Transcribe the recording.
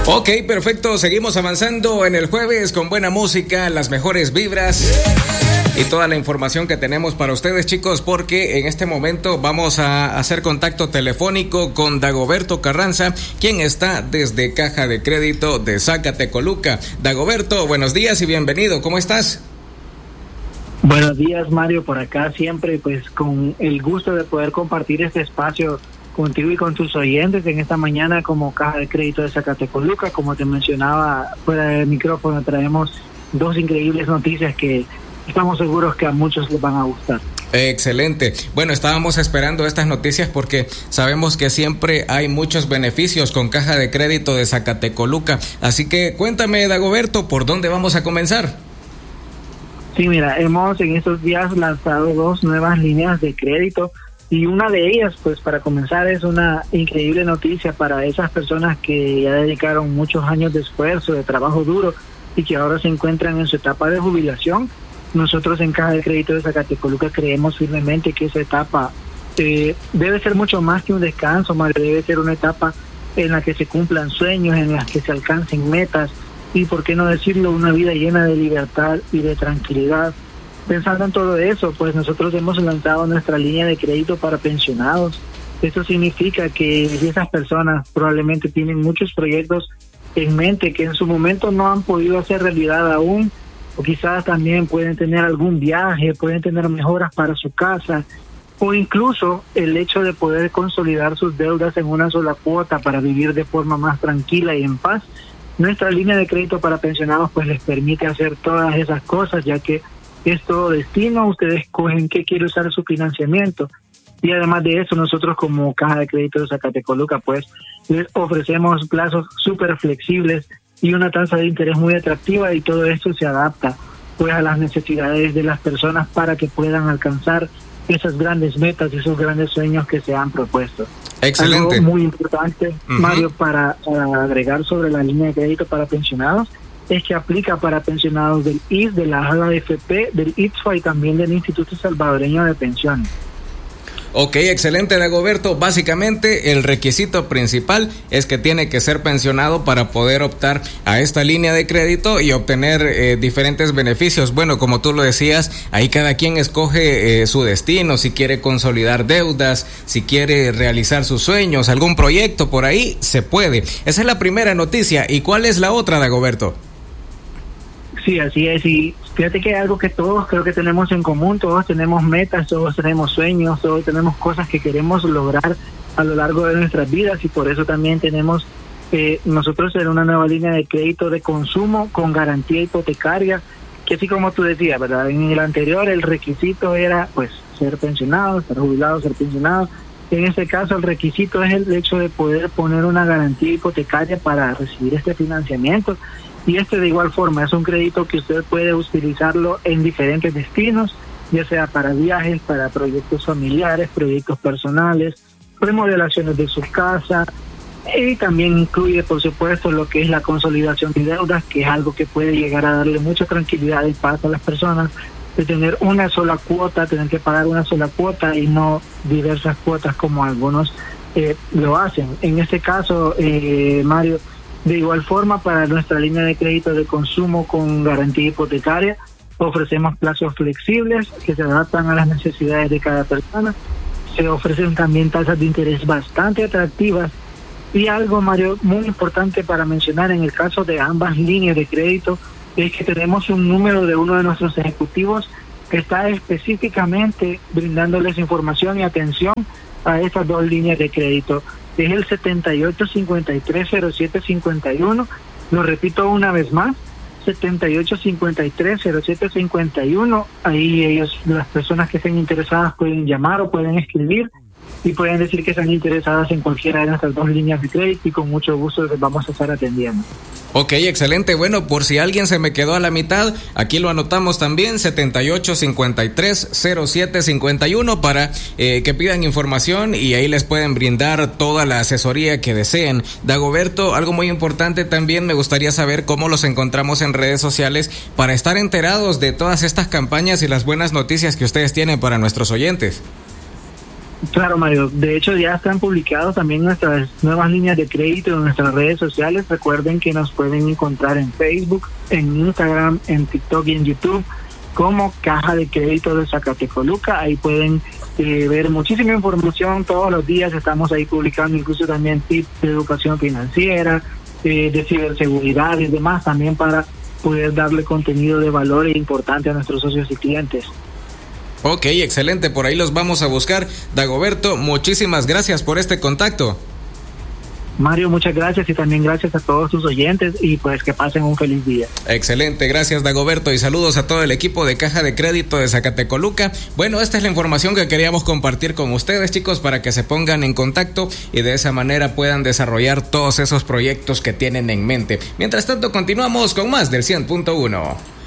Ok, perfecto. Seguimos avanzando en el jueves con buena música, las mejores vibras y toda la información que tenemos para ustedes, chicos, porque en este momento vamos a hacer contacto telefónico con Dagoberto Carranza, quien está desde Caja de Crédito de Zacatecoluca. Dagoberto, buenos días y bienvenido. ¿Cómo estás? Buenos días, Mario, por acá siempre pues con el gusto de poder compartir este espacio contigo y con tus oyentes en esta mañana como Caja de Crédito de Zacatecoluca. Como te mencionaba fuera del micrófono, traemos dos increíbles noticias que estamos seguros que a muchos les van a gustar. Excelente. Bueno, estábamos esperando estas noticias porque sabemos que siempre hay muchos beneficios con Caja de Crédito de Zacatecoluca. Así que cuéntame, Dagoberto, ¿por dónde vamos a comenzar? Sí, mira, hemos en estos días lanzado dos nuevas líneas de crédito y una de ellas, pues para comenzar, es una increíble noticia para esas personas que ya dedicaron muchos años de esfuerzo, de trabajo duro y que ahora se encuentran en su etapa de jubilación. Nosotros en Caja de Crédito de Zacatecoluca creemos firmemente que esa etapa debe ser mucho más que un descanso, Mario, debe ser una etapa en la que se cumplan sueños, en la que se alcancen metas y, por qué no decirlo, una vida llena de libertad y de tranquilidad. Pensando en todo eso, pues nosotros hemos lanzado nuestra línea de crédito para pensionados. Esto significa que esas personas probablemente tienen muchos proyectos en mente que en su momento no han podido hacer realidad aún, o quizás también pueden tener algún viaje, pueden tener mejoras para su casa, o incluso el hecho de poder consolidar sus deudas en una sola cuota para vivir de forma más tranquila y en paz. Nuestra línea de crédito para pensionados pues les permite hacer todas esas cosas, ya que es todo destino, ustedes escogen qué quiere usar su financiamiento. Y además de eso, nosotros como Caja de Crédito de Zacatecoluca pues les ofrecemos plazos súper flexibles y una tasa de interés muy atractiva, y todo esto se adapta pues a las necesidades de las personas para que puedan alcanzar esas grandes metas y esos grandes sueños que se han propuesto. Excelente. Algo muy importante, Mario, para agregar sobre la línea de crédito para pensionados, es que aplica para pensionados del IS, de la AFP, del ITSFA y también del Instituto Salvadoreño de Pensiones. Ok, excelente, Dagoberto. Básicamente, el requisito principal es que tiene que ser pensionado para poder optar a esta línea de crédito y obtener diferentes beneficios. Bueno, como tú lo decías, ahí cada quien escoge su destino, si quiere consolidar deudas, si quiere realizar sus sueños, algún proyecto por ahí, se puede. Esa es la primera noticia. ¿Y cuál es la otra, Dagoberto? Sí, así es, y fíjate que hay algo que todos creo que tenemos en común, todos tenemos metas, todos tenemos sueños, todos tenemos cosas que queremos lograr a lo largo de nuestras vidas, y por eso también tenemos nosotros en una nueva línea de crédito de consumo con garantía hipotecaria, que así como tú decías, ¿verdad? En el anterior el requisito era pues ser pensionado, estar jubilado, ser pensionado. En este caso el requisito es el hecho de poder poner una garantía hipotecaria para recibir este financiamiento. Y de igual forma es un crédito que usted puede utilizarlo en diferentes destinos, ya sea para viajes, para proyectos familiares, proyectos personales, remodelaciones de su casa, y también incluye, por supuesto, lo que es la consolidación de deudas, que es algo que puede llegar a darle mucha tranquilidad y paz a las personas, de tener una sola cuota, tener que pagar una sola cuota y no diversas cuotas como algunos lo hacen. En este caso, Mario, de igual forma, para nuestra línea de crédito de consumo con garantía hipotecaria, ofrecemos plazos flexibles que se adaptan a las necesidades de cada persona. Se ofrecen también tasas de interés bastante atractivas. Y algo, Mario, muy importante para mencionar en el caso de ambas líneas de crédito, es que tenemos un número de uno de nuestros ejecutivos que está específicamente brindándoles información y atención a estas dos líneas de crédito. Es el 78530751, lo repito una vez más, 78530751. Ahí ellos, las personas que estén interesadas, pueden llamar o pueden escribir y pueden decir que están interesadas en cualquiera de nuestras dos líneas de crédito, y con mucho gusto les vamos a estar atendiendo. Ok, excelente. Bueno, por si alguien se me quedó a la mitad, aquí lo anotamos también, 78530751, para que pidan información y ahí les pueden brindar toda la asesoría que deseen. Dagoberto, algo muy importante también, me gustaría saber cómo los encontramos en redes sociales para estar enterados de todas estas campañas y las buenas noticias que ustedes tienen para nuestros oyentes. Claro, Mario. De hecho, ya están publicados también nuestras nuevas líneas de crédito en nuestras redes sociales. Recuerden que nos pueden encontrar en Facebook, en Instagram, en TikTok y en YouTube como Caja de Crédito de Zacatecoluca. Ahí pueden ver muchísima información. Todos los días estamos ahí publicando incluso también tips de educación financiera, de ciberseguridad y demás, también para poder darle contenido de valor e importante a nuestros socios y clientes. Ok, excelente, por ahí los vamos a buscar. Dagoberto, muchísimas gracias por este contacto. Mario, muchas gracias y también gracias a todos tus oyentes y pues que pasen un feliz día. Excelente, gracias Dagoberto y saludos a todo el equipo de Caja de Crédito de Zacatecoluca. Bueno, esta es la información que queríamos compartir con ustedes, chicos, para que se pongan en contacto y de esa manera puedan desarrollar todos esos proyectos que tienen en mente. Mientras tanto, continuamos con más del 100.1.